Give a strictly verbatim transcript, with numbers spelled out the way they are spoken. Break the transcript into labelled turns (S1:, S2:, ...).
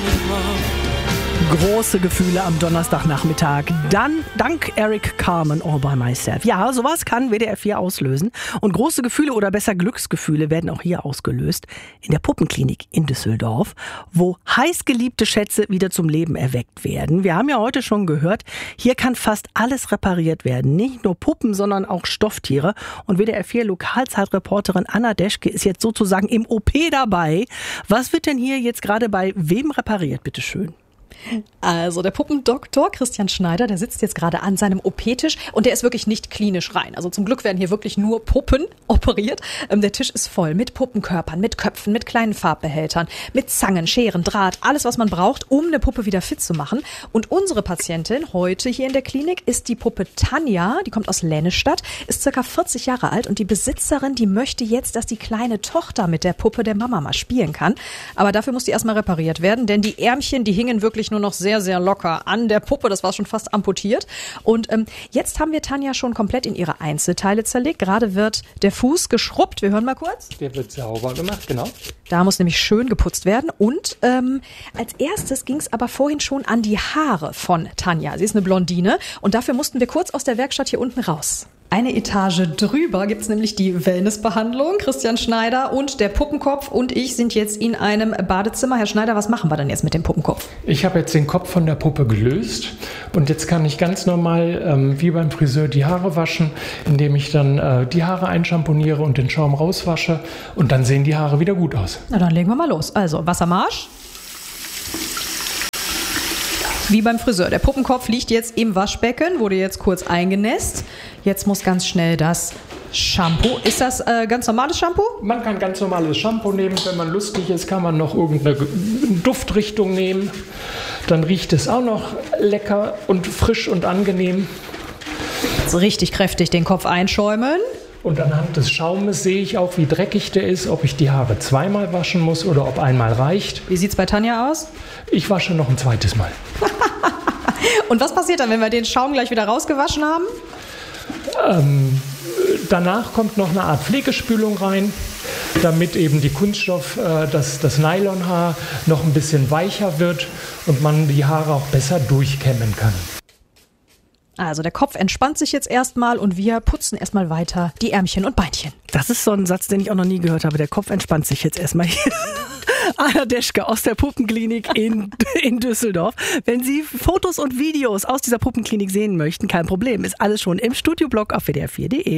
S1: Große Gefühle am Donnerstagnachmittag. Dann dank Eric Carmen, All by Myself. Ja, sowas kann W D R vier auslösen. Und große Gefühle oder besser Glücksgefühle werden auch hier ausgelöst. In der Puppenklinik in Düsseldorf, wo heißgeliebte Schätze wieder zum Leben erweckt werden. Wir haben ja heute schon gehört, hier kann fast alles repariert werden. Nicht nur Puppen, sondern auch Stofftiere. Und W D R vier Lokalzeitreporterin Anna Deschke ist jetzt sozusagen im O P dabei. Was wird denn hier jetzt gerade bei wem repariert, bitteschön?
S2: Also der Puppendoktor Christian Schneider, der sitzt jetzt gerade an seinem O P-Tisch und der ist wirklich nicht klinisch rein. Also zum Glück werden hier wirklich nur Puppen operiert. Ähm, der Tisch ist voll mit Puppenkörpern, mit Köpfen, mit kleinen Farbbehältern, mit Zangen, Scheren, Draht, alles was man braucht, um eine Puppe wieder fit zu machen. Und unsere Patientin heute hier in der Klinik ist die Puppe Tanja, die kommt aus Lennestadt, ist circa vierzig Jahre alt und die Besitzerin, die möchte jetzt, dass die kleine Tochter mit der Puppe der Mama mal spielen kann. Aber dafür muss die erstmal repariert werden, denn die Ärmchen, die hingen wirklich nur noch sehr, sehr locker an der Puppe. Das war schon fast amputiert. Und ähm, jetzt haben wir Tanja schon komplett in ihre Einzelteile zerlegt. Gerade wird der Fuß geschrubbt. Wir hören mal kurz.
S3: Der wird sauber gemacht, genau.
S2: Da muss nämlich schön geputzt werden. Und ähm, als erstes ging es aber vorhin schon an die Haare von Tanja. Sie ist eine Blondine und dafür mussten wir kurz aus der Werkstatt hier unten raus. Eine Etage drüber gibt's nämlich die Wellnessbehandlung. Christian Schneider und der Puppenkopf und ich sind jetzt in einem Badezimmer. Herr Schneider, was machen wir denn jetzt mit dem Puppenkopf?
S3: Ich habe jetzt den Kopf von der Puppe gelöst und jetzt kann ich ganz normal ähm, wie beim Friseur die Haare waschen, indem ich dann äh, die Haare einschamponiere und den Schaum rauswasche und dann sehen die Haare wieder gut aus.
S2: Na dann legen wir mal los. Also Wassermarsch. Wie beim Friseur. Der Puppenkopf liegt jetzt im Waschbecken, wurde jetzt kurz eingenässt. Jetzt muss ganz schnell das Shampoo. Ist das äh, ganz normales Shampoo?
S3: Man kann ganz normales Shampoo nehmen. Wenn man lustig ist, kann man noch irgendeine Duftrichtung nehmen. Dann riecht es auch noch lecker und frisch und angenehm.
S2: Jetzt richtig kräftig den Kopf einschäumen.
S3: Und anhand des Schaumes sehe ich auch, wie dreckig der ist, ob ich die Haare zweimal waschen muss oder ob einmal reicht.
S2: Wie sieht es bei Tanja aus?
S3: Ich wasche noch ein zweites Mal.
S2: Und was passiert dann, wenn wir den Schaum gleich wieder rausgewaschen haben?
S3: Ähm, danach kommt noch eine Art Pflegespülung rein, damit eben die Kunststoff, äh, das, das Nylonhaar noch ein bisschen weicher wird und man die Haare auch besser durchkämmen kann.
S2: Also der Kopf entspannt sich jetzt erstmal und wir putzen erstmal weiter die Ärmchen und Beinchen.
S1: Das ist so ein Satz, den ich auch noch nie gehört habe. Der Kopf entspannt sich jetzt erstmal hier. Anna Deschke aus der Puppenklinik in, in Düsseldorf. Wenn Sie Fotos und Videos aus dieser Puppenklinik sehen möchten, kein Problem. Ist alles schon im Studioblog auf W D R vier punkt de.